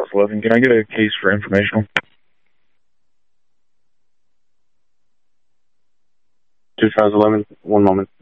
11. Can I get a case for informational? 2011. One moment.